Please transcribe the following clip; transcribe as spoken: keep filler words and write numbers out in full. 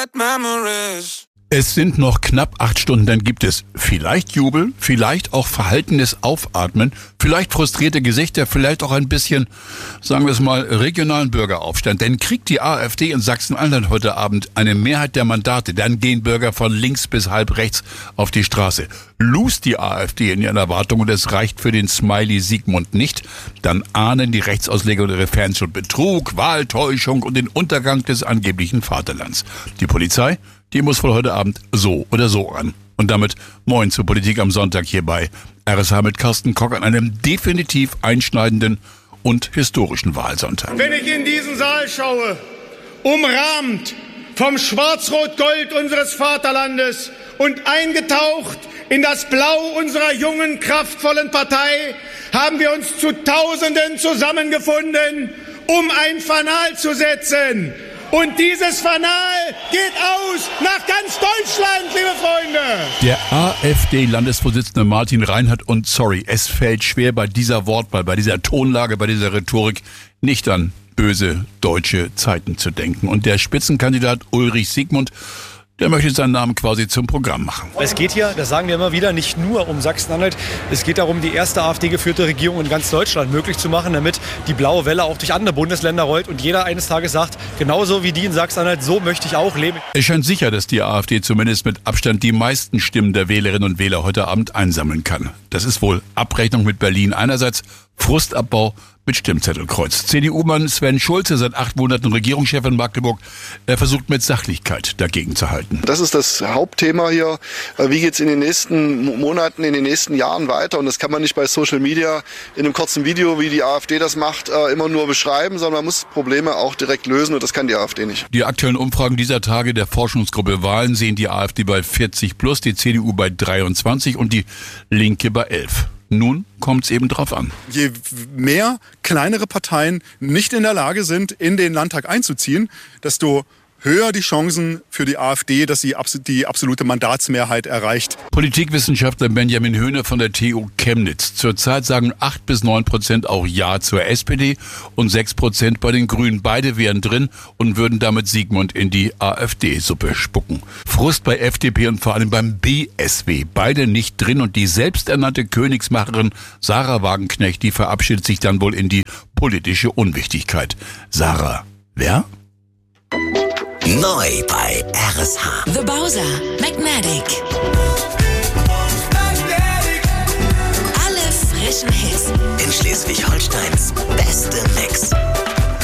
bad memories. Es sind noch knapp acht Stunden, dann gibt es vielleicht Jubel, vielleicht auch verhaltenes Aufatmen, vielleicht frustrierte Gesichter, vielleicht auch ein bisschen, sagen wir es mal, regionalen Bürgeraufstand. Denn kriegt die AfD in Sachsen-Anhalt heute Abend eine Mehrheit der Mandate, dann gehen Bürger von links bis halb rechts auf die Straße. Lust die AfD in ihren Erwartungen und es reicht für den Smiley Sigmund nicht, dann ahnen die Rechtsausleger und ihre Fans schon Betrug, Wahltäuschung und den Untergang des angeblichen Vaterlands. Die Polizei? Die muss wohl heute Abend so oder so ran. Und damit moin zur Politik am Sonntag hier bei R S H mit Carsten Kock an einem definitiv einschneidenden und historischen Wahlsonntag. Wenn ich in diesen Saal schaue, umrahmt vom Schwarz-Rot-Gold unseres Vaterlandes und eingetaucht in das Blau unserer jungen, kraftvollen Partei, haben wir uns zu Tausenden zusammengefunden, um ein Fanal zu setzen. Und dieses Fanal geht aus nach ganz Deutschland, liebe Freunde. Der AfD-Landesvorsitzende Martin Reinhardt und sorry, es fällt schwer bei dieser Wortwahl, bei dieser Tonlage, bei dieser Rhetorik nicht an böse deutsche Zeiten zu denken. Und der Spitzenkandidat Ulrich Sigmund, der möchte seinen Namen quasi zum Programm machen. Es geht hier, das sagen wir immer wieder, nicht nur um Sachsen-Anhalt. Es geht darum, die erste AfD-geführte Regierung in ganz Deutschland möglich zu machen, damit die blaue Welle auch durch andere Bundesländer rollt und jeder eines Tages sagt, genauso wie die in Sachsen-Anhalt, so möchte ich auch leben. Es scheint sicher, dass die AfD zumindest mit Abstand die meisten Stimmen der Wählerinnen und Wähler heute Abend einsammeln kann. Das ist wohl Abrechnung mit Berlin einerseits, Frustabbau mit Stimmzettelkreuz. C D U-Mann Sven Schulze, seit acht Monaten Regierungschef in Magdeburg, er versucht mit Sachlichkeit dagegen zu halten. Das ist das Hauptthema hier. Wie geht's in den nächsten Monaten, in den nächsten Jahren weiter? Und das kann man nicht bei Social Media in einem kurzen Video, wie die AfD das macht, immer nur beschreiben, sondern man muss Probleme auch direkt lösen und das kann die AfD nicht. Die aktuellen Umfragen dieser Tage der Forschungsgruppe Wahlen sehen die AfD bei vierzig plus, die C D U bei dreiundzwanzig und die Linke bei elf. Nun kommt es eben drauf an. Je mehr kleinere Parteien nicht in der Lage sind, in den Landtag einzuziehen, desto höher die Chancen für die AfD, dass sie die absolute Mandatsmehrheit erreicht. Politikwissenschaftler Benjamin Höhne von der T U Chemnitz. Zurzeit sagen acht bis neun Prozent auch Ja zur S P D und sechs Prozent bei den Grünen. Beide wären drin und würden damit Sigmund in die AfD-Suppe spucken. Frust bei F D P und vor allem beim B S W. Beide nicht drin und die selbsternannte Königsmacherin Sarah Wagenknecht, die verabschiedet sich dann wohl in die politische Unwichtigkeit. Sarah, wer? Neu bei R S H. The Bowser, Magnetic. Alle frischen Hits In Schleswig-Holsteins beste Mix.